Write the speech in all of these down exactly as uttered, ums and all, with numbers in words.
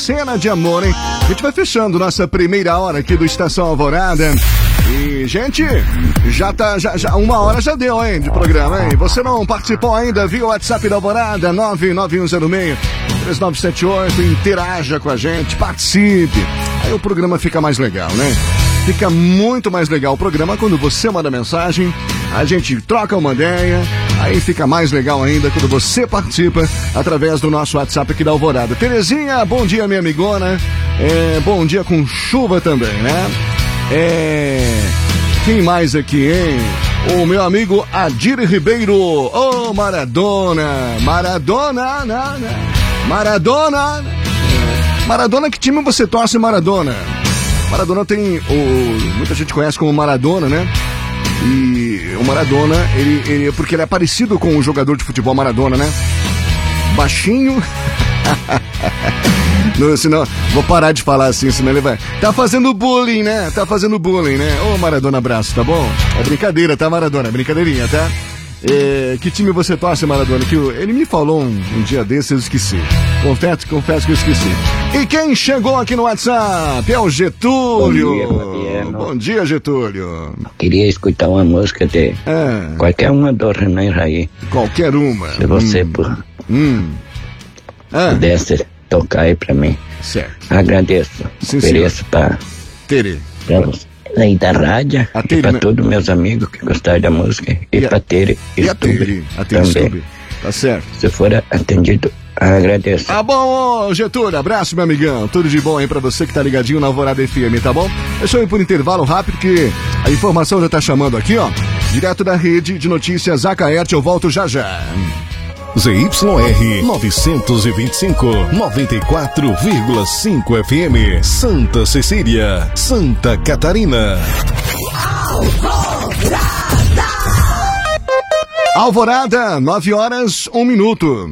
cena de amor, hein? A gente vai fechando nossa primeira hora aqui do Estação Alvorada. E, gente, já tá, já, já, uma hora já deu, hein, de programa, hein? Você não participou ainda via o WhatsApp da Alvorada, nove nove um zero seis, três nove sete oito, interaja com a gente, participe. Aí o programa fica mais legal, né? Fica muito mais legal o programa quando você manda mensagem, a gente troca uma ideia, aí fica mais legal ainda quando você participa através do nosso WhatsApp aqui da Alvorada. Terezinha, bom dia, minha amigona. É, bom dia com chuva também, né? É... Quem mais aqui, hein? O meu amigo Adir Ribeiro. Ô, oh, Maradona. Maradona, na, na. Maradona. Maradona, que time você torce, Maradona? Maradona tem... O, muita gente conhece como Maradona, né? E o Maradona, ele, ele, porque ele é parecido com o jogador de futebol Maradona, né? Baixinho... Não, senão, vou parar de falar assim, senão ele vai... Tá fazendo bullying, né? Tá fazendo bullying, né? Ô, Maradona, abraço, tá bom? É brincadeira, tá, Maradona? É brincadeirinha, tá? É, que time você torce, Maradona? Que eu, ele me falou um, um dia desses, eu esqueci. Confesso, confesso que eu esqueci. E quem chegou aqui no WhatsApp é o Getúlio. Bom dia, Bom dia, Getúlio. Queria escutar uma música de é. qualquer uma do Renan Raí. Qualquer uma. Se você hum. por... hum. Ah. pudesse tocar aí pra mim. Certo. Agradeço. Sim, ofereço pra, Tere. pra você aí da rádio a e Tere, pra né? todos meus amigos que gostaram da música e, e pra Tere e a Tere. A Tere Stube. Tá certo. Se for atendido, agradeço. Tá bom, Getúlio, abraço, meu amigão. Tudo de bom aí pra você que tá ligadinho na Alvorada F M, tá bom? Deixa eu ir por intervalo rápido que a informação já tá chamando aqui, ó. Direto da rede de notícias Acaete, eu volto já já. Z Y R novecentos e vinte e cinco, noventa e quatro vírgula cinco F M, Santa Cecília, Santa Catarina. Alvorada! Alvorada, nove horas, um minuto.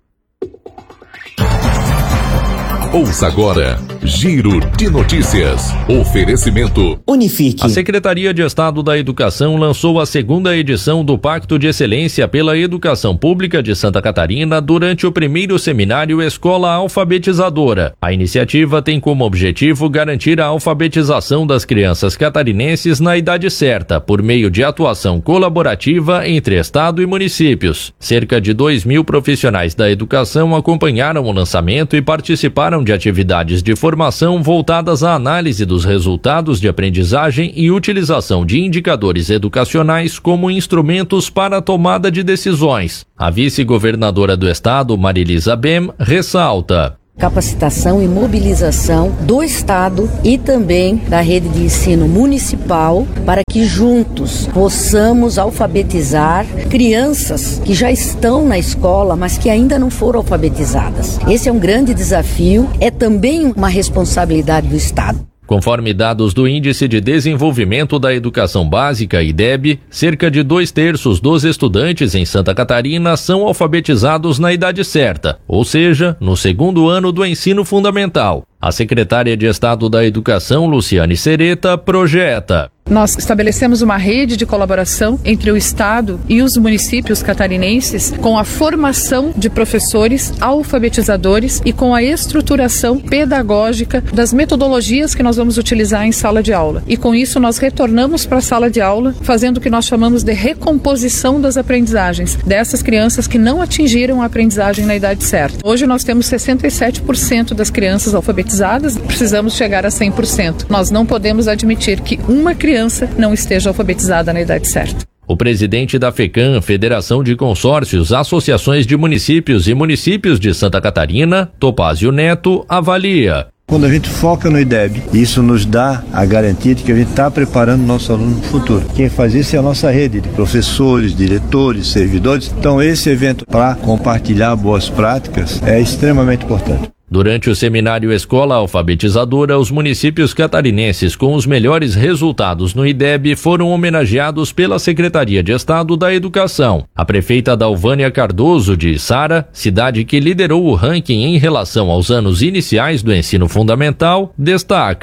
Ouça agora, Giro de Notícias. Oferecimento Unifique. A Secretaria de Estado da Educação lançou a segunda edição do Pacto de Excelência pela Educação Pública de Santa Catarina durante o primeiro seminário Escola Alfabetizadora. A iniciativa tem como objetivo garantir a alfabetização das crianças catarinenses na idade certa, por meio de atuação colaborativa entre Estado e municípios. Cerca de dois mil profissionais da educação acompanharam o lançamento e participaram de atividades de formação voltadas à análise dos resultados de aprendizagem e utilização de indicadores educacionais como instrumentos para a tomada de decisões. A vice-governadora do estado, Marilisa Bem, ressalta: capacitação e mobilização do Estado e também da rede de ensino municipal para que juntos possamos alfabetizar crianças que já estão na escola, mas que ainda não foram alfabetizadas. Esse é um grande desafio, é também uma responsabilidade do Estado. Conforme dados do Índice de Desenvolvimento da Educação Básica, I D E B, cerca de dois terços dos estudantes em Santa Catarina são alfabetizados na idade certa, ou seja, no segundo ano do ensino fundamental. A secretária de Estado da Educação, Luciane Sereta, projeta: nós estabelecemos uma rede de colaboração entre o Estado e os municípios catarinenses com a formação de professores alfabetizadores e com a estruturação pedagógica das metodologias que nós vamos utilizar em sala de aula. E com isso nós retornamos para a sala de aula fazendo o que nós chamamos de recomposição das aprendizagens dessas crianças que não atingiram a aprendizagem na idade certa. Hoje nós temos sessenta e sete por cento das crianças alfabetizadas, precisamos chegar a cem por cento. Nós não podemos admitir que uma criança não esteja alfabetizada na idade certa. O presidente da FECAM, Federação de Consórcios, Associações de Municípios e Municípios de Santa Catarina, Topázio Neto, avalia: quando a gente foca no I D E B, isso nos dá a garantia de que a gente está preparando o nosso aluno para o futuro. Quem faz isso é a nossa rede de professores, diretores, servidores. Então esse evento para compartilhar boas práticas é extremamente importante. Durante o seminário Escola Alfabetizadora, os municípios catarinenses com os melhores resultados no I D E B foram homenageados pela Secretaria de Estado da Educação. A prefeita Dalvânia Cardoso, de Içara, cidade que liderou o ranking em relação aos anos iniciais do ensino fundamental, destaca: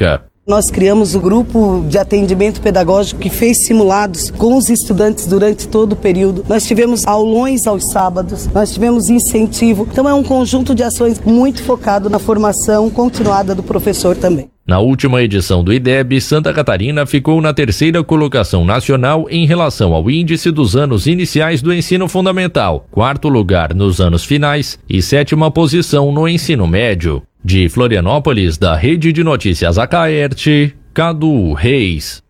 Nós criamos o grupo de atendimento pedagógico que fez simulados com os estudantes durante todo o período. Nós tivemos aulões aos sábados, nós tivemos incentivo. Então é um conjunto de ações muito focado na formação continuada do professor também. Na última edição do I D E B, Santa Catarina ficou na terceira colocação nacional em relação ao índice dos anos iniciais do ensino fundamental, quarto lugar nos anos finais e sétima posição no ensino médio. De Florianópolis, da Rede de Notícias Acaerte, Cadu Reis.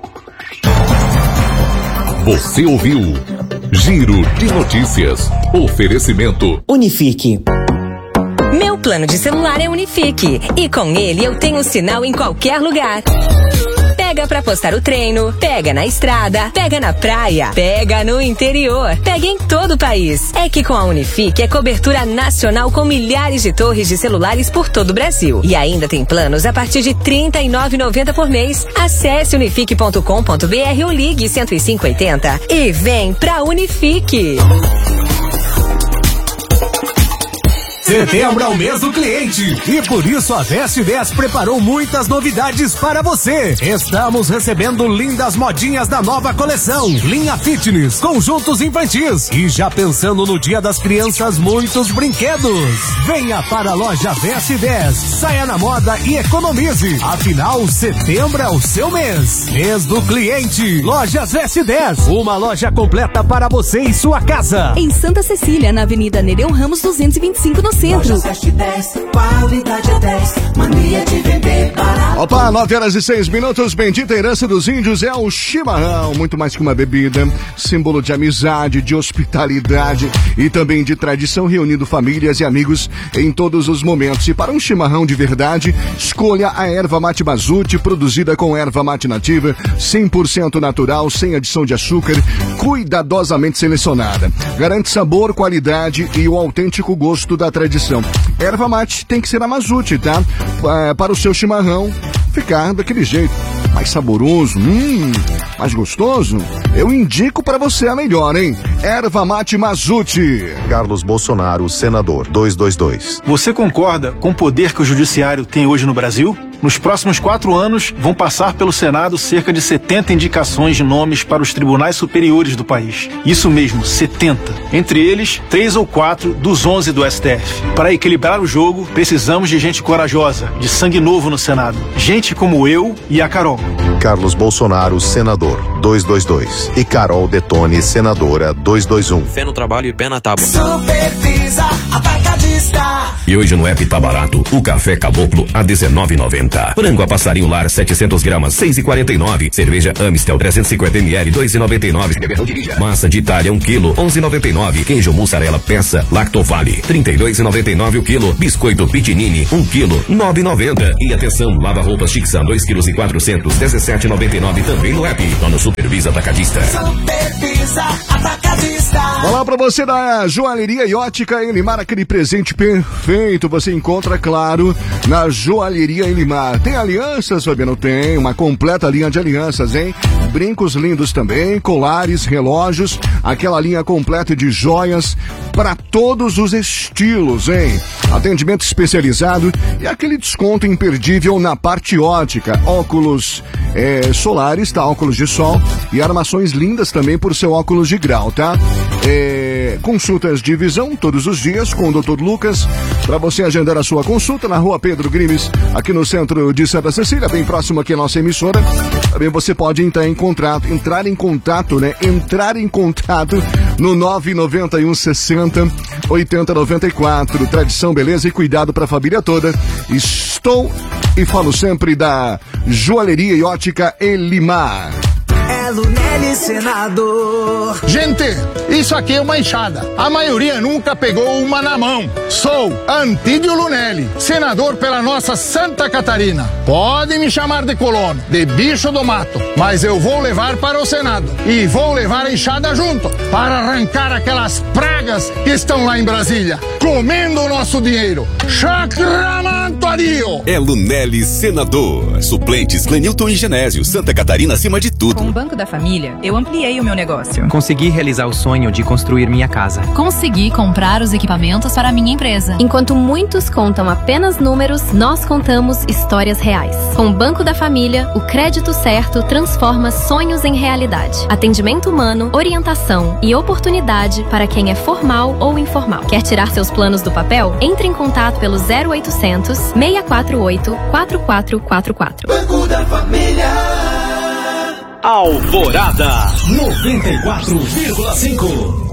Você ouviu Giro de Notícias. Oferecimento Unifique. Meu plano de celular é Unifique e com ele eu tenho sinal em qualquer lugar. Pega pra postar o treino, pega na estrada, pega na praia, pega no interior, pega em todo o país. É que com a Unifique é cobertura nacional com milhares de torres de celulares por todo o Brasil. E ainda tem planos a partir de trinta e nove reais e noventa centavos por mês. Acesse unifique ponto com ponto b r ou ligue cento e cinco oitenta e vem pra Unifique. Setembro é o mês do cliente e por isso a Veste dez preparou muitas novidades para você. Estamos recebendo lindas modinhas da nova coleção, linha fitness, conjuntos infantis e já pensando no Dia das Crianças, muitos brinquedos. Venha para a loja Veste dez, saia na moda e economize. Afinal, setembro é o seu mês. Mês do cliente. Lojas Veste dez, uma loja completa para você e sua casa. Em Santa Cecília, na Avenida Nereu Ramos duzentos e vinte e cinco, no centro. dez, qualidade é dez, mania de vender barato. Opa, nove horas e seis minutos, bendita herança dos índios é o chimarrão, muito mais que uma bebida, símbolo de amizade, de hospitalidade e também de tradição, reunindo famílias e amigos em todos os momentos. E para um chimarrão de verdade, escolha a erva mate Mazute, produzida com erva mate nativa, cem por cento natural, sem adição de açúcar, cuidadosamente selecionada. Garante sabor, qualidade e o autêntico gosto da tradição. Erva mate tem que ser a Mazute, tá? É, para o seu chimarrão ficar daquele jeito, mais saboroso, hum, mais gostoso, eu indico para você a melhor, hein? Erva mate Mazute. Carlos Bolsonaro, senador, duzentos e vinte e dois. Você concorda com o poder que o judiciário tem hoje no Brasil? Nos próximos quatro anos, vão passar pelo Senado cerca de setenta indicações de nomes para os tribunais superiores do país. Isso mesmo, setenta. Entre eles, três ou quatro dos onze do S T F. Para equilibrar o jogo, precisamos de gente corajosa, de sangue novo no Senado. Gente como eu e a Carol. Carlos Bolsonaro, senador, duzentos e vinte e dois. E Carol Detone, senadora, duzentos e vinte e um. Fé no trabalho e pé na tábua. Supervisa Atacadista. E hoje no app tá barato. O café Caboclo a dezenove reais e noventa centavos. Frango a passarinho lar setecentos gramas, seis reais e quarenta e nove centavos. Cerveja Amistel trezentos e cinquenta mililitros, dois reais e noventa e nove centavos. Massa de Itália um quilo, onze reais e noventa e nove centavos. Queijo mussarela peça Lactovale, trinta e dois reais e noventa e nove centavos o quilo. Biscoito Pitinini um quilo, nove reais e noventa centavos. E atenção, lava roupas Tixan dois quilos e quatrocentos, dezessete reais e noventa e nove centavos também no app. Lá no Supervisa Atacadista. Supervisa Atacadista. Olá pra você da Joalheria e Ótica Elimar, aquele presente perfeito você encontra, claro, na Joalheria Elimar. Tem alianças, Fabiano? Tem, uma completa linha de alianças, hein? Brincos lindos também, colares, relógios, aquela linha completa de joias para todos os estilos, hein? Atendimento especializado e aquele desconto imperdível na parte ótica. Óculos é, solares, tá? Óculos de sol e armações lindas também por seu óculos de grau, tá? É, consultas de visão todos os dias com o doutor Lucas, para você agendar a sua consulta na rua Pedro Grimes, aqui no centro de Santa Cecília, bem próximo aqui à nossa emissora. Também você pode entrar em contato, entrar em contato, né? Entrar em contato no nove nove um sessenta, oitenta noventa e quatro. Tradição, beleza e cuidado para a família toda. Estou e falo sempre da Joalheria e Ótica Elimar. É Lunelli, senador. Gente, isso aqui é uma enxada. A maioria nunca pegou uma na mão. Sou Antídio Lunelli, senador pela nossa Santa Catarina. Pode me chamar de colono, de bicho do mato, mas eu vou levar para o Senado. E vou levar a enxada junto, para arrancar aquelas pragas que estão lá em Brasília, comendo o nosso dinheiro. Chacramanto adio! bom. É Lunelli Senador. Suplentes Clenilton e Genésio. Santa Catarina acima de tudo. Com o Banco da Família, eu ampliei o meu negócio. Consegui realizar o sonho de construir minha casa. Consegui comprar os equipamentos para a minha empresa. Enquanto muitos contam apenas números, nós contamos histórias reais. Com o Banco da Família, o crédito certo transforma sonhos em realidade. Atendimento humano, orientação e oportunidade para quem é formal ou informal. Quer tirar seus planos do papel? Entre em contato pelo zero oitocentos, seis quatro oito, quatro quatro quatro quatro. Banco da Família. Alvorada noventa e quatro vírgula cinco.